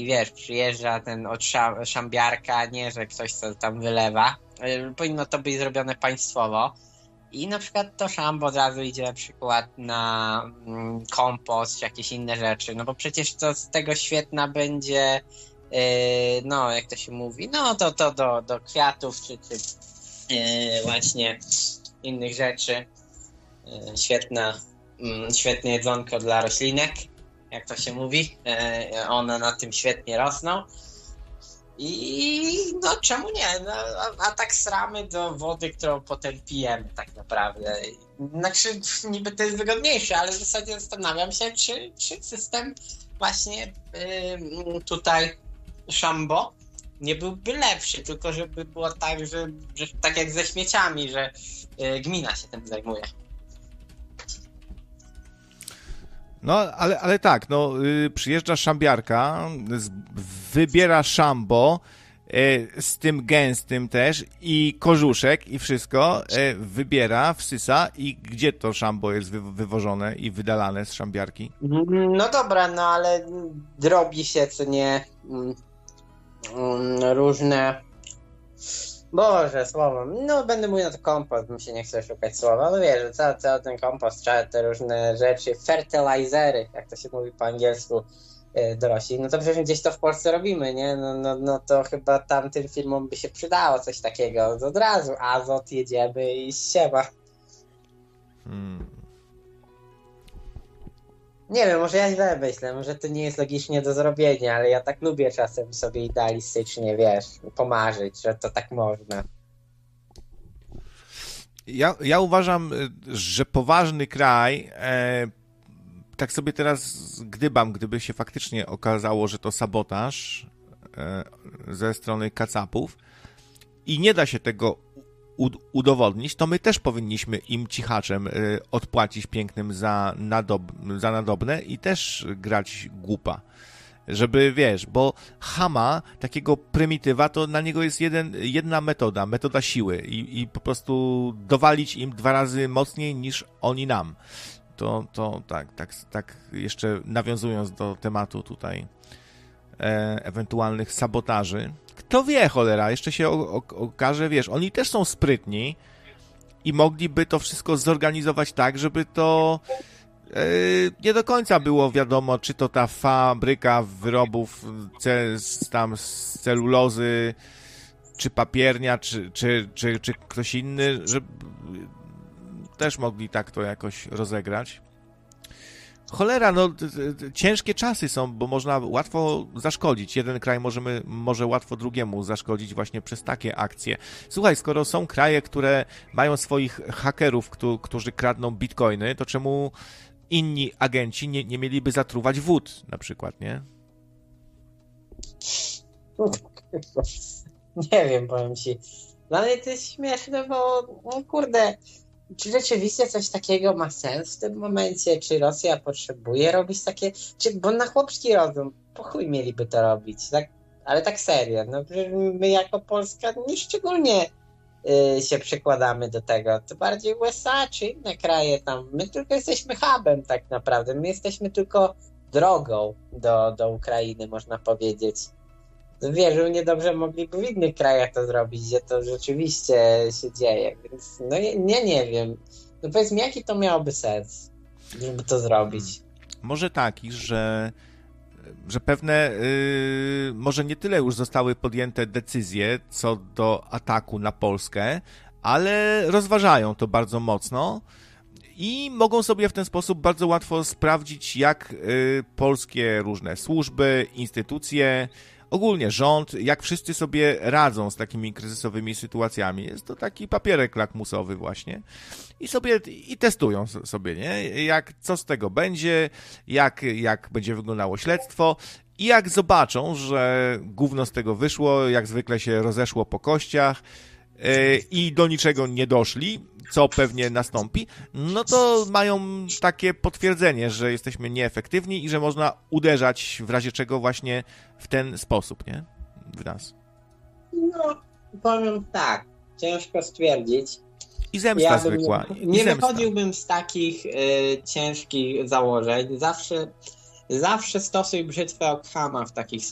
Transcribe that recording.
i wiesz, przyjeżdża ten od szambiarka, nie, że ktoś co tam wylewa. Powinno to być zrobione państwowo. I na przykład to szambo od razu idzie na przykład na kompost czy jakieś inne rzeczy, no bo przecież to z tego świetna będzie, no jak to się mówi, no to do kwiatów czy właśnie innych rzeczy. Świetne jedzonko dla roślinek, jak to się mówi. One na tym świetnie rosną. I no czemu nie? No, a tak sramy do wody, którą potem pijemy tak naprawdę. Znaczy niby to jest wygodniejsze, ale w zasadzie zastanawiam się, czy system właśnie tutaj szambo nie byłby lepszy, tylko żeby było tak, że tak jak ze śmieciami, że gmina się tym zajmuje. No, ale tak, no, przyjeżdża szambiarka, wybiera szambo, z tym gęstym też i kożuszek i wszystko, wybiera, wsysa i gdzie to szambo jest wywożone i wydalane z szambiarki? No dobra, no ale drobi się, co nie, różne... Boże, słowo. No będę mówił na to kompost, bym się nie chciał szukać słowa. No wiesz, że cały ten kompost trzeba te różne rzeczy, fertilizery, jak to się mówi po angielsku, dorośli. No to przecież gdzieś to w Polsce robimy, nie? No to chyba tamtym firmom by się przydało coś takiego. Od razu azot, jedziemy i siema. Nie wiem, może ja źle myślę, może to nie jest logicznie do zrobienia, ale ja tak lubię czasem sobie idealistycznie, wiesz, pomarzyć, że to tak można. Ja uważam, że poważny kraj, tak sobie teraz gdybam, gdyby się faktycznie okazało, że to sabotaż ze strony kacapów i nie da się tego udowodnić, to my też powinniśmy im cichaczem odpłacić pięknym za nadobne i też grać głupa. Żeby, wiesz, bo chama, takiego prymitywa, to na niego jest jedna metoda siły i po prostu dowalić im 2 razy mocniej niż oni nam. To tak jeszcze nawiązując do tematu tutaj ewentualnych sabotaży. Kto wie, cholera, jeszcze się okaże, wiesz, oni też są sprytni i mogliby to wszystko zorganizować tak, żeby to nie do końca było wiadomo, czy to ta fabryka wyrobów tam z celulozy, czy papiernia, czy ktoś inny, że też mogli tak to jakoś rozegrać. Cholera, no ciężkie czasy są, bo można łatwo zaszkodzić. Jeden kraj może łatwo drugiemu zaszkodzić właśnie przez takie akcje. Słuchaj, skoro są kraje, które mają swoich hakerów, którzy kradną bitcoiny, to czemu inni agenci nie mieliby zatruwać wód na przykład, nie? Nie wiem, powiem ci. Dla mnie to jest śmieszne, bo no kurde, czy rzeczywiście coś takiego ma sens w tym momencie? Czy Rosja potrzebuje robić takie... Bo na chłopski rozum, po chuj mieliby to robić, tak? Ale tak serio, no my jako Polska nie szczególnie się przykładamy do tego. To bardziej USA czy inne kraje tam. My tylko jesteśmy hubem tak naprawdę. My jesteśmy tylko drogą do Ukrainy, można powiedzieć. Wiesz, równie dobrze mogliby w innych krajach to zrobić, gdzie to rzeczywiście się dzieje, więc no nie wiem. No powiedz mi, jaki to miałoby sens, żeby to zrobić? Może taki, że pewne, może nie tyle już zostały podjęte decyzje co do ataku na Polskę, ale rozważają to bardzo mocno i mogą sobie w ten sposób bardzo łatwo sprawdzić, jak polskie różne służby, instytucje, ogólnie rząd, jak wszyscy sobie radzą z takimi kryzysowymi sytuacjami. Jest to taki papierek lakmusowy właśnie. I testują sobie, nie? Co z tego będzie, jak będzie wyglądało śledztwo i jak zobaczą, że gówno z tego wyszło, jak zwykle się rozeszło po kościach i do niczego nie doszli, co pewnie nastąpi, no to mają takie potwierdzenie, że jesteśmy nieefektywni i że można uderzać w razie czego właśnie w ten sposób, nie? W nas. No, powiem tak, ciężko stwierdzić. I zemsta zwykła. Nie wychodziłbym z takich ciężkich założeń. Zawsze stosuj brzytwę Ockhama w takich